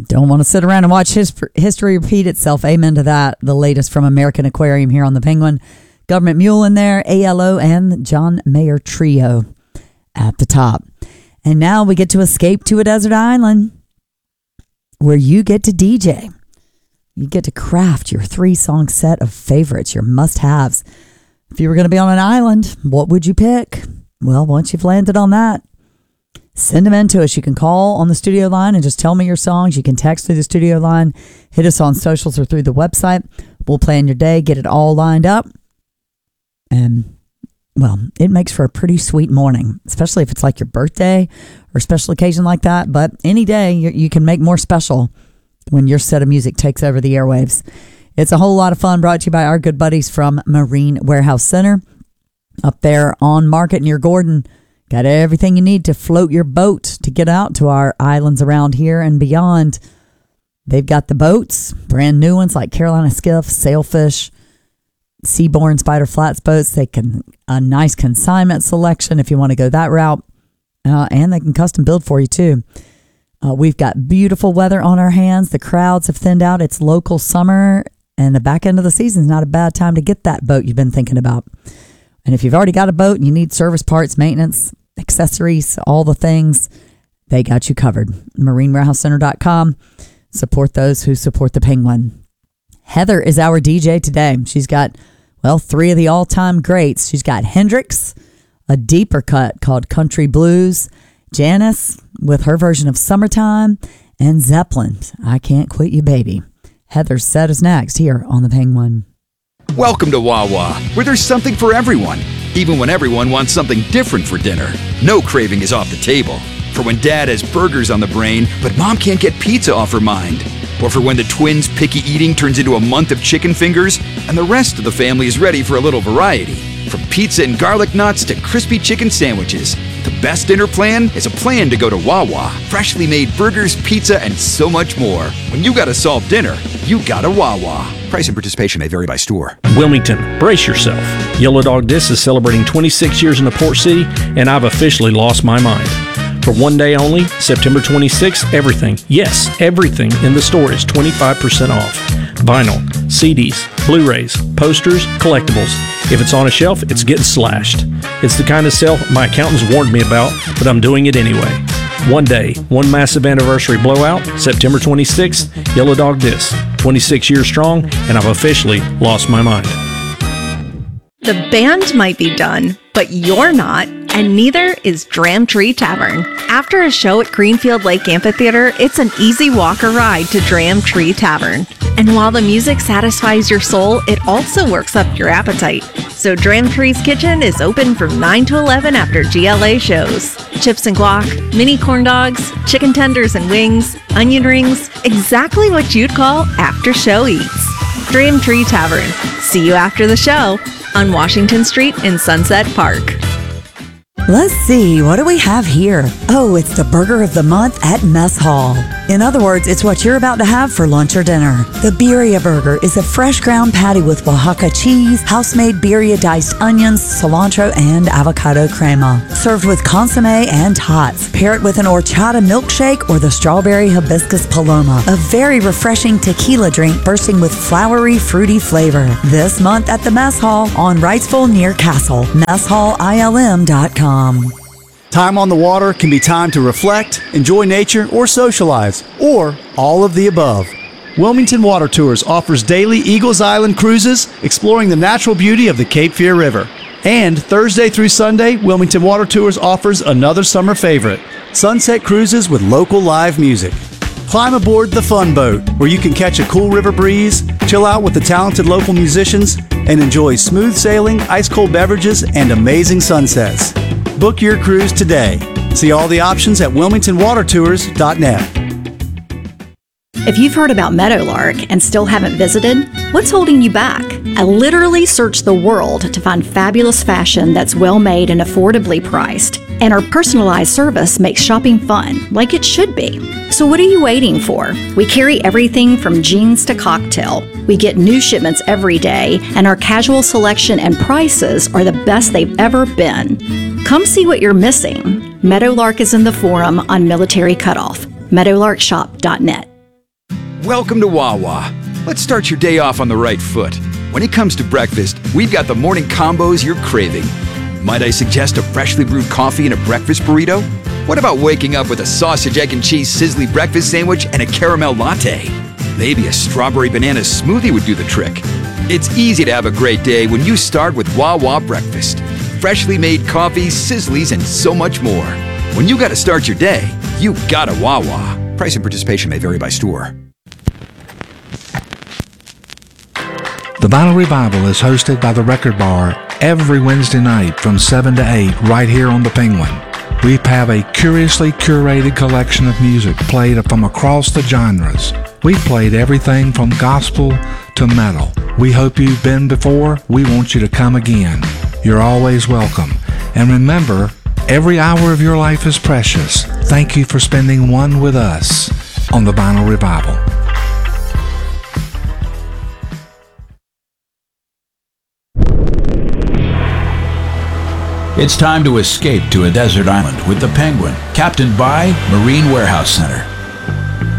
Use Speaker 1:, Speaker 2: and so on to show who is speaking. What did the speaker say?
Speaker 1: Don't want to sit around and watch history repeat itself. Amen to that. The latest from American Aquarium here on the Penguin. Government Mule in there, ALO, and John Mayer Trio at the top. And now we get to escape to a desert island where you get to DJ. You get to craft your 3-song set of favorites, your must-haves. If you were going to be on an island, what would you pick? Well, once you've landed on that, send them in to us. You can call on the studio line and just tell me your songs. You can text through the studio line, hit us on socials or through the website. We'll plan your day, get it all lined up. And, well, it makes for a pretty sweet morning, especially if it's like your birthday or a special occasion like that. But any day, you can make more special when your set of music takes over the airwaves. It's a whole lot of fun, brought to you by our good buddies from Marine Warehouse Center up there on Market near Gordon. Got everything you need to float your boat to get out to our islands around here and beyond. They've got the boats, brand new ones like Carolina Skiff, Sailfish, Seabourn, Spider Flats boats. They can a nice consignment selection if you want to go that route, and they can custom build for you too. We've got beautiful weather on our hands. The crowds have thinned out. It's local summer, and the back end of the season is not a bad time to get that boat you've been thinking about. And if you've already got a boat and you need service parts, maintenance, accessories, all the things, they got you covered. MarineWarehouseCenter.com. Support those who support the Penguin. Heather is our DJ today. She's got, 3 of the all-time greats. She's got Hendrix, a deeper cut called Country Blues, Janice with her version of Summertime, and Zeppelin, I Can't Quit You Baby. Heather's set is next here on the Penguin.
Speaker 2: Welcome to Wawa, where there's something for everyone, even when everyone wants something different for dinner. No craving is off the table. For when Dad has burgers on the brain, but Mom can't get pizza off her mind. Or for when the twins' picky eating turns into a month of chicken fingers, and the rest of the family is ready for a little variety. From pizza and garlic knots to crispy chicken sandwiches, the best dinner plan is a plan to go to Wawa. Freshly made burgers, pizza, and so much more. When you gotta solve dinner, you gotta Wawa. Price and participation may vary by store.
Speaker 3: Wilmington, brace yourself. Yellow Dog Disc is celebrating 26 years in the Port City, and I've officially lost my mind. For one day only, September 26th, everything, yes, everything in the store is 25% off. Vinyl, CDs, Blu-rays, posters, collectibles. If it's on a shelf, it's getting slashed. It's the kind of sale my accountants warned me about, but I'm doing it anyway. One day, one massive anniversary blowout, September 26th, Yellow Dog Disc. 26 years strong, and I've officially lost my mind.
Speaker 4: The band might be done, but you're not, and neither is Dram Tree Tavern. After a show at Greenfield Lake Amphitheater, it's an easy walk or ride to Dram Tree Tavern. And while the music satisfies your soul, it also works up your appetite. So Dram Tree's Kitchen is open from 9 to 11 after GLA shows. Chips and guac, mini corn dogs, chicken tenders and wings, onion rings, exactly what you'd call after-show eats. Dram Tree Tavern. See you after the show on Washington Street in Sunset Park.
Speaker 1: Let's see, what do we have here? Oh, it's the burger of the month at Mess Hall. In other words, it's what you're about to have for lunch or dinner. The Birria Burger is a fresh ground patty with Oaxaca cheese, house-made birria diced onions, cilantro, and avocado crema. Served with consomme and tots. Pair it with an horchata milkshake or the strawberry hibiscus paloma, a very refreshing tequila drink bursting with flowery, fruity flavor. This month at the Mess Hall on Wrightsville near Castle. MessHallILM.com.
Speaker 5: Time on the water can be time to reflect, enjoy nature, or socialize, or all of the above. Wilmington Water Tours offers daily Eagles Island cruises exploring the natural beauty of the Cape Fear River. And Thursday through Sunday, Wilmington Water Tours offers another summer favorite, sunset cruises with local live music. Climb aboard the Fun Boat, where you can catch a cool river breeze, chill out with the talented local musicians, and enjoy smooth sailing, ice-cold beverages, and amazing sunsets. Book your cruise today. See all the options at WilmingtonWaterTours.net.
Speaker 6: If you've heard about Meadowlark and still haven't visited, what's holding you back? I literally searched the world to find fabulous fashion that's well made and affordably priced. And our personalized service makes shopping fun, like it should be. So what are you waiting for? We carry everything from jeans to cocktail. We get new shipments every day, and our casual selection and prices are the best they've ever been. Come see what you're missing. Meadowlark is in the Forum on Military Cutoff. MeadowlarkShop.net.
Speaker 2: Welcome to Wawa. Let's start your day off on the right foot. When it comes to breakfast, we've got the morning combos you're craving. Might I suggest a freshly brewed coffee and a breakfast burrito? What about waking up with a sausage, egg, and cheese sizzly breakfast sandwich and a caramel latte? Maybe a strawberry banana smoothie would do the trick. It's easy to have a great day when you start with Wawa breakfast. Freshly made coffee, sizzlies, and so much more. When you gotta start your day, you gotta Wawa. Price and participation may vary by store.
Speaker 7: The Vinyl Revival is hosted by the Record Bar every Wednesday night from 7 to 8 right here on the Penguin. We have a curiously curated collection of music played from across the genres. We've played everything from gospel to metal. We hope you've been before. We want you to come again. You're always welcome. And remember, every hour of your life is precious. Thank you for spending one with us on the Vinyl Revival.
Speaker 8: It's time to escape to a desert island with the Penguin, captained by Marine Warehouse Center.